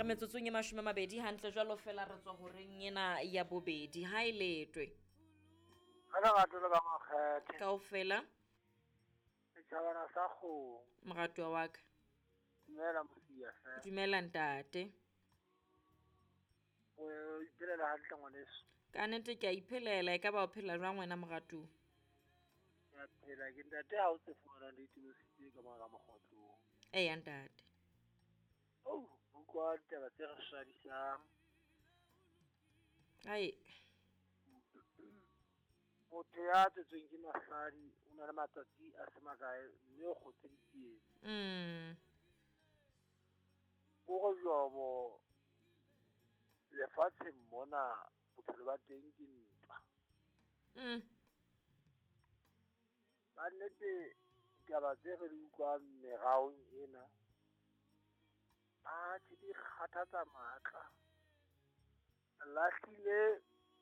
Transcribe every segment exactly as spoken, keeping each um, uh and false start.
metsotsong e mashome a mabedi hantle jwalo fela re tswa ho reng ena ya bobedi ha e letwe Ana ga tlo ka makgethe. kaofela E tshabana sa go. moratwa wa ka Dumela mosia sa. dumela ntate O ipelela hantle ngwaneso. ka nnete ke a iphelela e ka ba o phela jwang wena moratuwa Ya phela ke ntate ha o se fumana le tinositse ka mara mogotlo. e ya ntate Oh, bukwa taba tse re shadisang. ai Motho ya tswetsweng ke mahladi o na le matsatsi a se makae mme o kgotse ditsietsi. mm O go jobo lefatsheng mona bophelo ba teng ke ntwa. mm Ka nnete taba tse re di utlwang meraong ena a di kgathatsa matla. Lahlile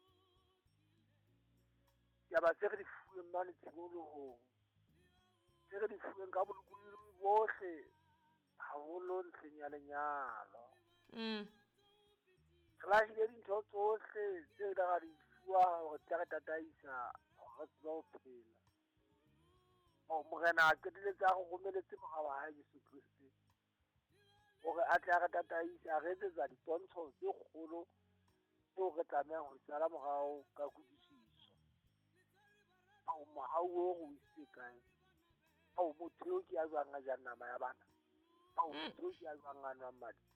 taba tse re di fuweng mane tshimolohong tse re di fuweng ka bolokolohi bohle haholo ntlheng ya lenyalo. mm Re lahlile dintho tsohle tse re ra di fuwa hore tla re tataisa hore re tsebe ho phela. O morena a qeteletse a re romeletse morao wa hae Jesu Kriste hore a tle a re tataisa a re etsetsa dipontsho tse kgolo tseo re tlamehang ho sala morao ka kutlwisiso. Ao mohau o go isitse kae? Ao motho eo ke a jwang a jang nama ya bana? Ao motho eo ke a jwang a nwang madi?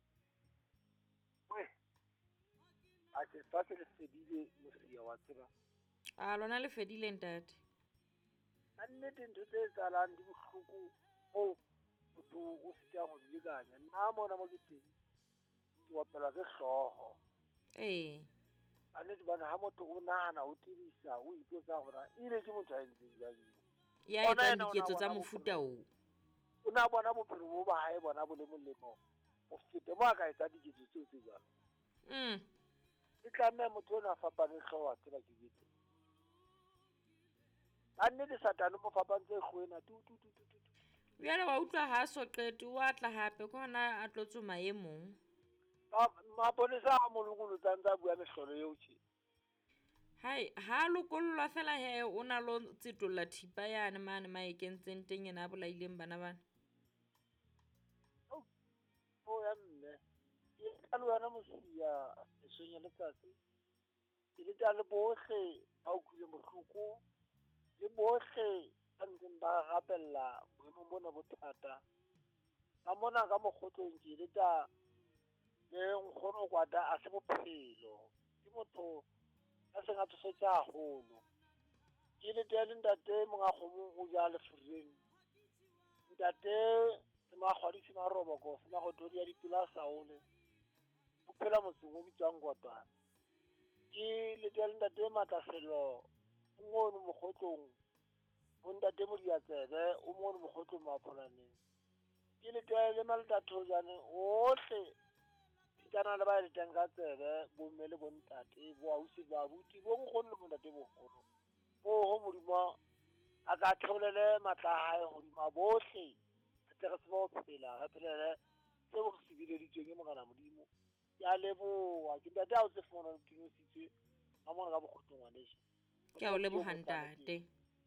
We, a se fa se le fedile mosia wa tseba. a lona le fedile ntate Ka nnete ntho tse etsahalang di bohloko moo motho o sitang ho di lekanya. Nna mona mo ke teng ke opelwa ke hlooho. ee Ka nnete bana ha motho o nahana o tebisa o ipotsa hore ile ke motho a entseng jwang. ya etsang diketso tsa mofuta oo O na bona bophelo bo ba hae bona bo le molemo o fete mo a ka etsa diketso tseo tse jwalo. mm E tlameha motho o na fapane hlooho a tseba ke bete. Ka nnete satane mo fapantse kgwena tu tu tu tu tu. bjale wa utlwa ha so qete wa tla hape ke hona a tlotse maemong Maponesa a molokolo tsa bua mehlolo eo tje. hai ha lokollwa fela he o na lo tsetolla thipa yane mane ma e kentseng teng ena a bolaileng bana bana O ya mme. Ke ka lwana mosia e sonya letsatsi. Ke le tla le bohle ha o kule bohloko. Le bohle ba ntseng ba rapella boemong bona bothata. Ka mona ka mokgotlong ke le tla le nkgono kwata a se bophelo. Ke motho a seng a tsofetse haholo. Ke le tla le ntate monga kgomo o ja lefureng. Ntate se ma kgwadisi ma roboko se ma go tori ya dipula saole. O phela motseng o bitswang Kotwana. Ke le tla le ntate Matlaselo o ngono mokgotlong. O ntate Modiatsebe o ngono mokgotlong Mapholaneng. Ke le tla le Maltatho jane ohle tsana le ba le teng ka tsebe bo mme le bontate bo ausi ba buti bo nkgono le bontate bo kgono bo ho modimo a ka theolele matla hae ho di mabohle tse re tsebo phela re phelele tse bo sibile di tsweng mo kana modimo ya leboa ke ntate a o se fona di tinositse a mona ka bokgotlong wa leshe ke a o leboha ntate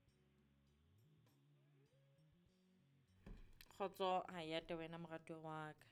khotso ha ya te wena moratwa wa ka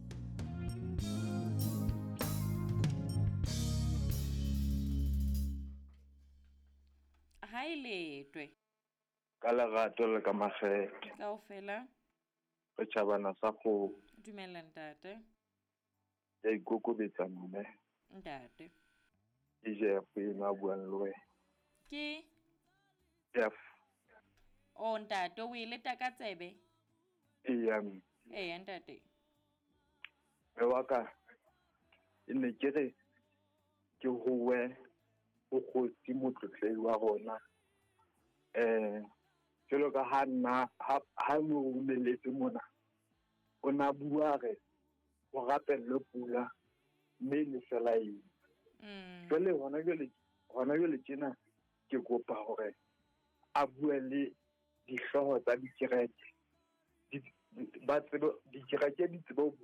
ha iletwe ka lerato le ka makgethe kaofela re tjhabana sa go dumela ntate ya ikokobetsa mme ntate ke Jeff ena buang le wena ke Jeff o ntate o ile ta ka tsebe e am eh ntate e wa ka e ne ke re ke howe o go ti motlotlei wa rona eh jelo ka ha nna ha mo o meletse mona o na bua re o rapelle pula mme le fela e mm jole hona jole hona jole tsena ke kopa hore a bue le dihloho tsa dikereke di ba tsebo dikereke di tsebo